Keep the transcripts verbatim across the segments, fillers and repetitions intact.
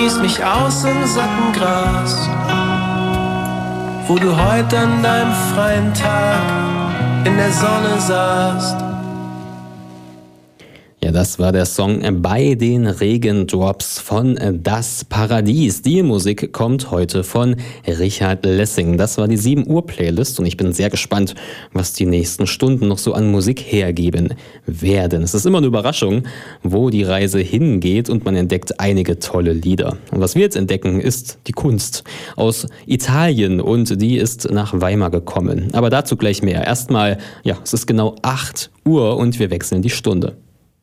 stieß mich aus im satten Gras, wo du heute an deinem freien Tag in der Sonne saßt. Ja, das war der Song Bei den Regendrops von Das Paradies. Die Musik kommt heute von Richard Lessing. Das war die sieben Uhr Playlist und ich bin sehr gespannt, was die nächsten Stunden noch so an Musik hergeben werden. Es ist immer eine Überraschung, wo die Reise hingeht und man entdeckt einige tolle Lieder. Und was wir jetzt entdecken, ist die Kunst aus Italien und die ist nach Weimar gekommen. Aber dazu gleich mehr. Erstmal, ja, es ist genau acht Uhr und wir wechseln die Stunde.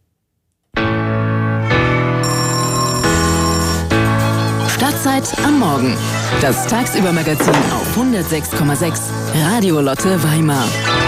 Stadtzeit am Morgen. Das Tagsüber-Magazin auf hundertsechs Komma sechs Radio Lotte Weimar.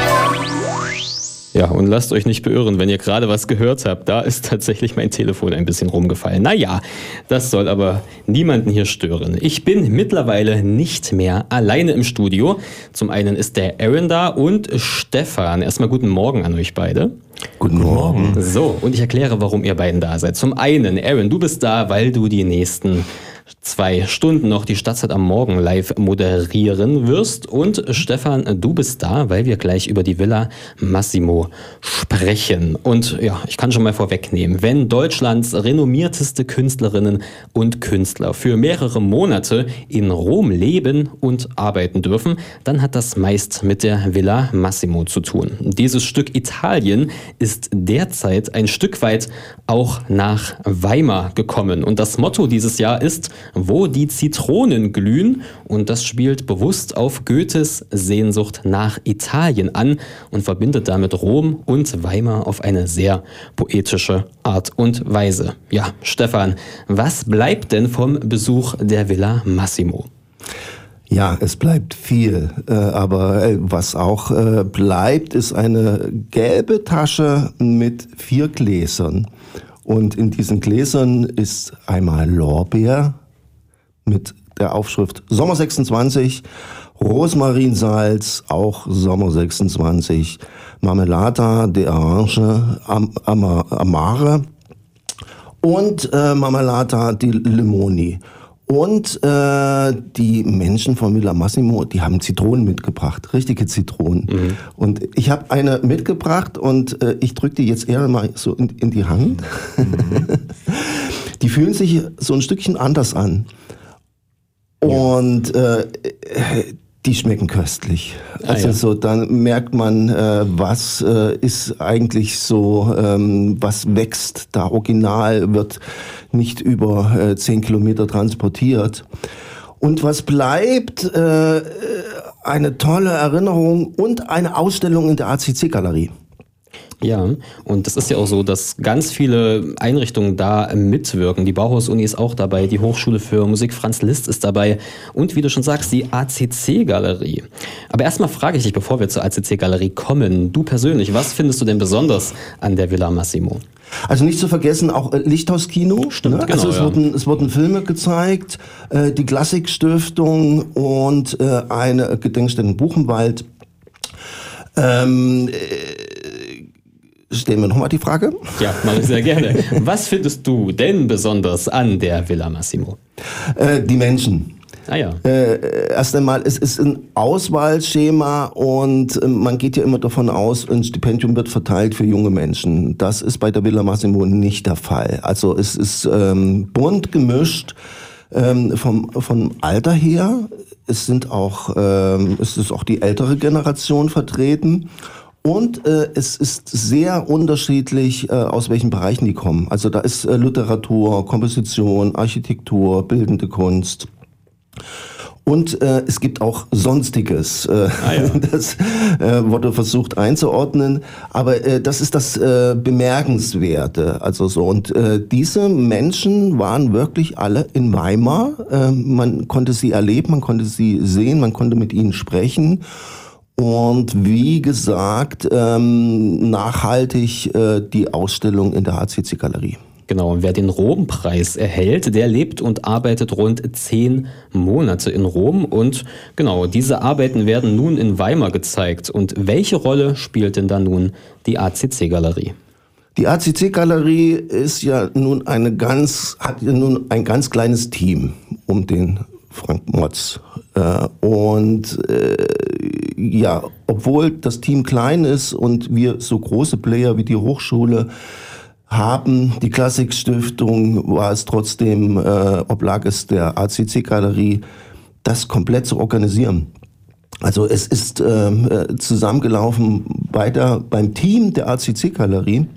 Ja, und lasst euch nicht beirren, wenn ihr gerade was gehört habt. Da ist tatsächlich mein Telefon ein bisschen rumgefallen. Naja, das soll aber niemanden hier stören. Ich bin mittlerweile nicht mehr alleine im Studio. Zum einen ist der Aaron da und Stefan. Erstmal guten Morgen an euch beide. Guten Morgen. So, und ich erkläre, warum ihr beiden da seid. Zum einen, Aaron, du bist da, weil du die nächsten zwei Stunden noch die Stadtzeit am Morgen live moderieren wirst. Und Stefan, du bist da, weil wir gleich über die Villa Massimo sprechen. Und ja, ich kann schon mal vorwegnehmen, wenn Deutschlands renommierteste Künstlerinnen und Künstler für mehrere Monate in Rom leben und arbeiten dürfen, dann hat das meist mit der Villa Massimo zu tun. Dieses Stück Italien ist derzeit ein Stück weit auch nach Weimar gekommen. Und das Motto dieses Jahr ist, wo die Zitronen glühen, und das spielt bewusst auf Goethes Sehnsucht nach Italien an und verbindet damit Rom und Weimar auf eine sehr poetische Art und Weise. Ja, Stefan, was bleibt denn vom Besuch der Villa Massimo? Ja, es bleibt viel, äh, aber äh, was auch äh, bleibt, ist eine gelbe Tasche mit vier Gläsern. Und in diesen Gläsern ist einmal Lorbeer mit der Aufschrift Sommer sechsundzwanzig, Rosmarinsalz, auch Sommer sechsundzwanzig, Marmelata de Orange, Am- Am- Amare und äh, Marmelata di Limoni. Und äh, die Menschen von Villa Massimo, die haben Zitronen mitgebracht, richtige Zitronen. Mhm. Und ich habe eine mitgebracht und äh, ich drücke die jetzt eher mal so in, in die Hand. Mhm. Die fühlen sich so ein Stückchen anders an. Und äh, die schmecken köstlich. Also ah, ja. so, dann merkt man, äh, was äh, ist eigentlich so, ähm, was wächst da original, wird nicht über äh, zehn Kilometer transportiert. Und was bleibt, äh, eine tolle Erinnerung und eine Ausstellung in der A C C-Galerie. Ja, und das ist ja auch so, dass ganz viele Einrichtungen da mitwirken. Die Bauhaus-Uni ist auch dabei, die Hochschule für Musik Franz Liszt ist dabei und wie du schon sagst, die A C C-Galerie. Aber erstmal frage ich dich, bevor wir zur A C C-Galerie kommen, du persönlich, was findest du denn besonders an der Villa Massimo? Also nicht zu vergessen, auch Lichthaus-Kino. Stimmt, ne? genau. Also es, ja. wurden, es wurden Filme gezeigt, äh, die Klassik-Stiftung und äh, eine Gedenkstätte in Buchenwald. Ähm, äh, Stellen wir nochmal die Frage. Ja, mache ich sehr gerne. Was findest du denn besonders an der Villa Massimo? Äh, die Menschen. Ah ja. Äh, erst einmal, es ist ein Auswahlschema und äh, man geht ja immer davon aus, ein Stipendium wird verteilt für junge Menschen. Das ist bei der Villa Massimo nicht der Fall. Also es ist ähm, bunt gemischt ähm, vom, vom Alter her. Es sind auch, ähm, es ist auch die ältere Generation vertreten. Und äh, es ist sehr unterschiedlich, äh, aus welchen Bereichen die kommen. Also da ist äh, Literatur, Komposition, Architektur, bildende Kunst. Und äh, es gibt auch Sonstiges. Äh, ah, ja. Das äh, wurde versucht einzuordnen. Aber äh, das ist das äh, Bemerkenswerte. Also so. Und äh, diese Menschen waren wirklich alle in Weimar. Äh, man konnte sie erleben, man konnte sie sehen, man konnte mit ihnen sprechen. Und wie gesagt, ähm, nachhaltig äh, die Ausstellung in der A C C-Galerie. Genau, und wer den Rom-Preis erhält, der lebt und arbeitet rund zehn Monate in Rom. Und genau, diese Arbeiten werden nun in Weimar gezeigt. Und welche Rolle spielt denn da nun die A C C-Galerie? Die A C C-Galerie ist ja nun eine ganz, hat ja nun ein ganz kleines Team um den Frank Motz. Äh, und äh, ja, obwohl das Team klein ist und wir so große Player wie die Hochschule haben, die Klassikstiftung, war es trotzdem, äh, oblag es der A C C-Galerie, das komplett zu organisieren. Also es ist äh, zusammengelaufen bei der, beim Team der A C C-Galerie,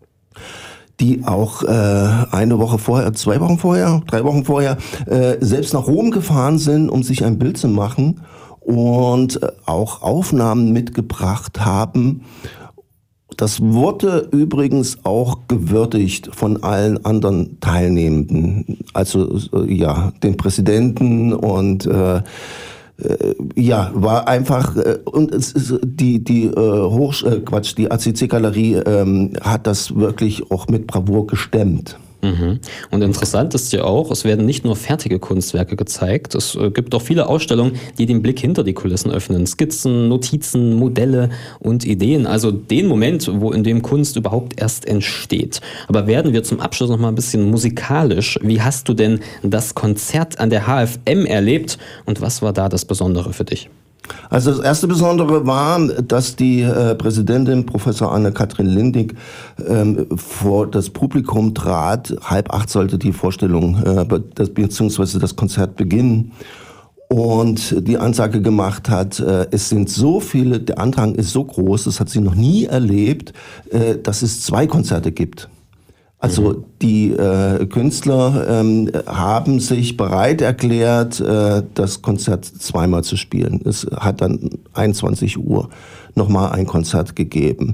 die auch äh, eine Woche vorher, zwei Wochen vorher, drei Wochen vorher äh, selbst nach Rom gefahren sind, um sich ein Bild zu machen und äh, auch Aufnahmen mitgebracht haben. Das wurde übrigens auch gewürdigt von allen anderen Teilnehmenden, also äh, ja, den Präsidenten und äh, Äh, ja, war einfach äh, und es ist die die äh, Hoch äh, Quatsch, die A C C-Galerie ähm, hat das wirklich auch mit Bravour gestemmt. Mhm. Und interessant ist ja auch, es werden nicht nur fertige Kunstwerke gezeigt, es äh, gibt auch viele Ausstellungen, die den Blick hinter die Kulissen öffnen. Skizzen, Notizen, Modelle und Ideen. Also den Moment, wo in dem Kunst überhaupt erst entsteht. Aber werden wir zum Abschluss noch mal ein bisschen musikalisch. Wie hast du denn das Konzert an der H F M erlebt und was war da das Besondere für dich? Also das erste Besondere war, dass die äh, Präsidentin, Professor Anne-Kathrin Lindig, ähm, vor das Publikum trat. Halb acht sollte die Vorstellung äh, das, beziehungsweise das Konzert beginnen. Und die Ansage gemacht hat, äh, es sind so viele, der Andrang ist so groß, das hat sie noch nie erlebt, äh, dass es zwei Konzerte gibt. Also mhm. die äh, Künstler ähm, haben sich bereit erklärt, äh, das Konzert zweimal zu spielen. Es hat dann einundzwanzig Uhr nochmal ein Konzert gegeben.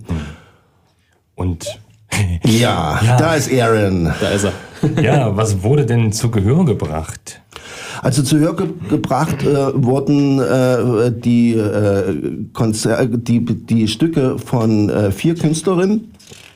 Und ja, ja, da ist Aaron. Da ist er. Ja, was wurde denn zu Gehör gebracht? Also zu Gehör ge- gebracht äh, wurden äh, die, äh, Konzer- die, die Stücke von äh, vier Künstlerinnen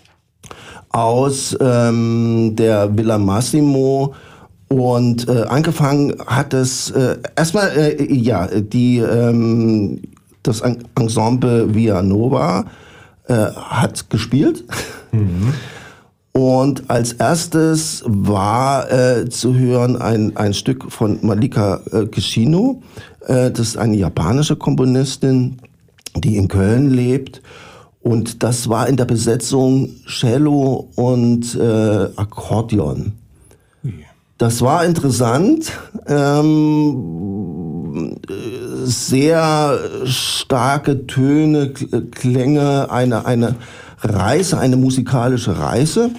aus ähm, der Villa Massimo und äh, angefangen hat es äh, erstmal äh, ja die ähm, das Ensemble Via Nova äh, hat gespielt mhm. und als erstes war äh, zu hören ein ein Stück von Malika äh, Kishino, äh, das ist eine japanische Komponistin, die in Köln lebt. Und das war in der Besetzung Cello und äh, Akkordeon. Das war interessant, ähm, sehr starke Töne, Klänge, eine, eine Reise, eine musikalische Reise.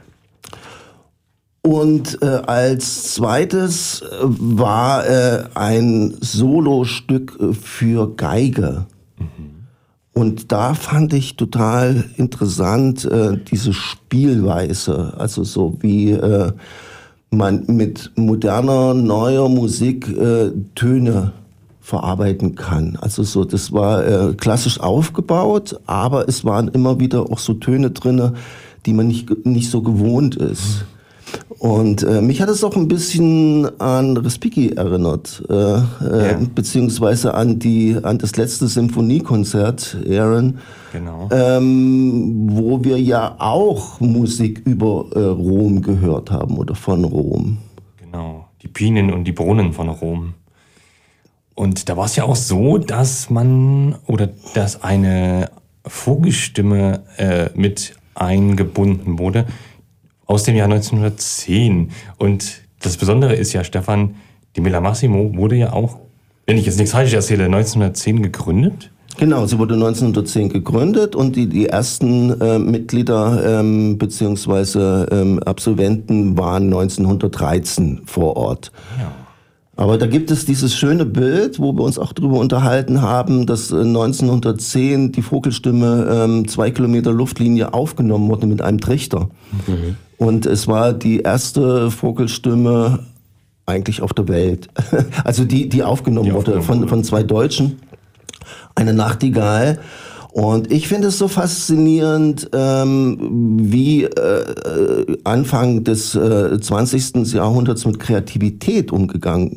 Und äh, als zweites war äh, ein Solostück für Geige. Und da fand ich total interessant äh, diese Spielweise, also so wie äh, man mit moderner, neuer Musik äh, Töne verarbeiten kann. Also so, das war äh, klassisch aufgebaut, aber es waren immer wieder auch so Töne drinne, die man nicht nicht so gewohnt ist. Und äh, mich hat es auch ein bisschen an Respighi erinnert, äh, äh, ja. beziehungsweise an die an das letzte Symphoniekonzert, Aaron, genau. ähm, wo wir ja auch Musik über äh, Rom gehört haben oder von Rom. Genau, die Pinen und die Brunnen von Rom. Und da war es ja auch so, dass man oder dass eine Vogelstimme äh, mit eingebunden wurde. Aus dem Jahr neunzehnhundertzehn. Und das Besondere ist ja, Stefan, die Villa Massimo wurde ja auch, wenn ich jetzt nichts falsch erzähle, neunzehnhundertzehn gegründet? Genau, sie wurde neunzehnhundertzehn gegründet und die, die ersten äh, Mitglieder ähm, bzw. Ähm, Absolventen waren neunzehnhundertdreizehn vor Ort. Ja. Aber da gibt es dieses schöne Bild, wo wir uns auch drüber unterhalten haben, dass neunzehnhundertzehn die Vogelstimme ähm, zwei Kilometer Luftlinie aufgenommen wurde mit einem Trichter. Mhm. Und es war die erste Vogelstimme eigentlich auf der Welt. Also die, die aufgenommen die wurde aufgenommen von, von zwei Deutschen. Eine Nachtigall. Und ich finde es so faszinierend, ähm, wie äh, Anfang des äh, zwanzigsten Jahrhunderts mit Kreativität umgegangen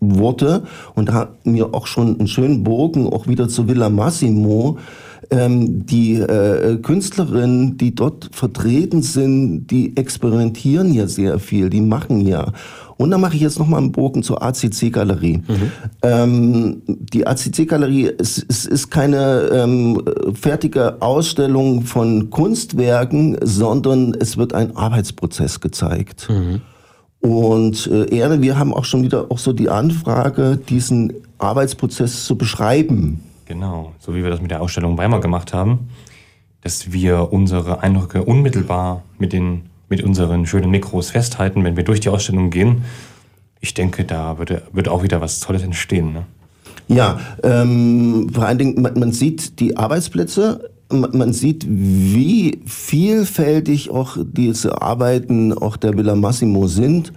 wurde. Und da hatten wir auch schon einen schönen Bogen, auch wieder zu Villa Massimo. Ähm, die äh, Künstlerinnen, die dort vertreten sind, die experimentieren ja sehr viel, die machen ja. Und dann mache ich jetzt nochmal einen Bogen zur A C C-Galerie. Mhm. Ähm, die A C C-Galerie, es, es ist keine ähm, fertige Ausstellung von Kunstwerken, sondern es wird ein Arbeitsprozess gezeigt. Mhm. Und äh, Erne, wir haben auch schon wieder auch so die Anfrage, diesen Arbeitsprozess zu beschreiben. Genau, so wie wir das mit der Ausstellung Weimar gemacht haben, dass wir unsere Eindrücke unmittelbar mit den mit unseren schönen Mikros festhalten, wenn wir durch die Ausstellung gehen. Ich denke, da wird, wird auch wieder was Tolles entstehen. Ne? Ja, ähm, vor allen Dingen, man, man sieht die Arbeitsplätze, man, man sieht, wie vielfältig auch diese Arbeiten auch der Villa Massimo sind.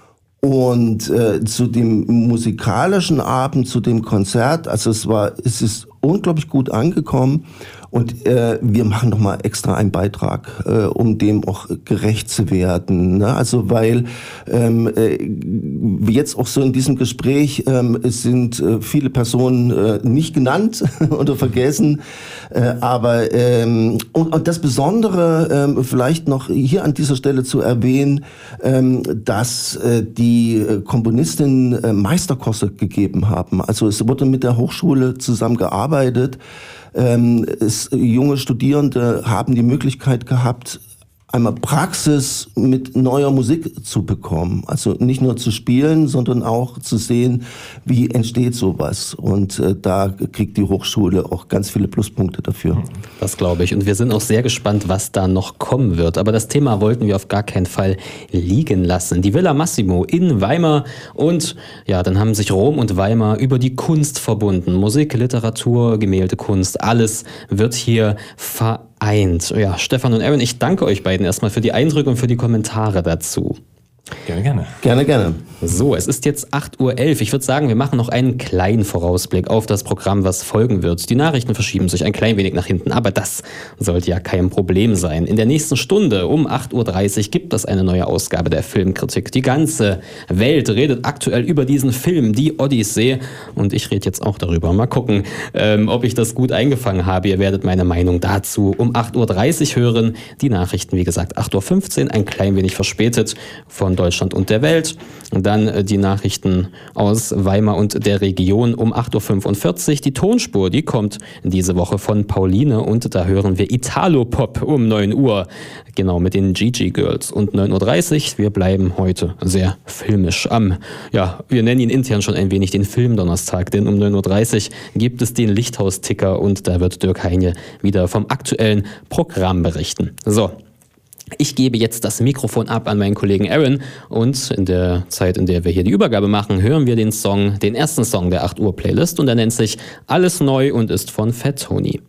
Und äh, zu dem musikalischen Abend, zu dem Konzert, also es war, es ist unglaublich gut angekommen. Und äh, wir machen nochmal extra einen Beitrag, äh, um dem auch gerecht zu werden. Ne? Also weil ähm, äh, jetzt auch so in diesem Gespräch ähm, es sind äh, viele Personen äh, nicht genannt oder vergessen. Äh, aber ähm, und, und das Besondere ähm, vielleicht noch hier an dieser Stelle zu erwähnen, ähm, dass äh, die Komponistinnen äh, Meisterkurse gegeben haben. Also es wurde mit der Hochschule zusammengearbeitet. Ähm, es, junge Studierende haben die Möglichkeit gehabt, einmal Praxis mit neuer Musik zu bekommen. Also nicht nur zu spielen, sondern auch zu sehen, wie entsteht sowas. Und äh, da kriegt die Hochschule auch ganz viele Pluspunkte dafür. Das glaube ich. Und wir sind auch sehr gespannt, was da noch kommen wird. Aber das Thema wollten wir auf gar keinen Fall liegen lassen. Die Villa Massimo in Weimar. Und ja, dann haben sich Rom und Weimar über die Kunst verbunden. Musik, Literatur, Gemäldekunst, alles wird hier vereint. Eint. Ja, Stefan und Aaron, ich danke euch beiden erstmal für die Eindrücke und für die Kommentare dazu. Gerne, gerne. Gerne, gerne. So, es ist jetzt acht Uhr elf. Ich würde sagen, wir machen noch einen kleinen Vorausblick auf das Programm, was folgen wird. Die Nachrichten verschieben sich ein klein wenig nach hinten, aber das sollte ja kein Problem sein. In der nächsten Stunde um acht Uhr dreißig gibt es eine neue Ausgabe der Filmkritik. Die ganze Welt redet aktuell über diesen Film, die Odyssee. Und ich rede jetzt auch darüber. Mal gucken, ähm, ob ich das gut eingefangen habe. Ihr werdet meine Meinung dazu um acht Uhr dreißig hören. Die Nachrichten, wie gesagt, acht Uhr fünfzehn, ein klein wenig verspätet von Deutschland und der Welt. Und dann äh, die Nachrichten aus Weimar und der Region um acht Uhr fünfundvierzig. Die Tonspur, die kommt diese Woche von Pauline und da hören wir Italo-Pop um neun Uhr. Genau, mit den Gigi Girls. Und neun Uhr dreißig, wir bleiben heute sehr filmisch am, ja, wir nennen ihn intern schon ein wenig den Filmdonnerstag, denn um neun Uhr dreißig gibt es den Lichthaus-Ticker und da wird Dirk Heinje wieder vom aktuellen Programm berichten. So. Ich gebe jetzt das Mikrofon ab an meinen Kollegen Aaron und in der Zeit, in der wir hier die Übergabe machen, hören wir den Song, den ersten Song der acht Uhr Playlist und der nennt sich Alles neu und ist von Fat Tony.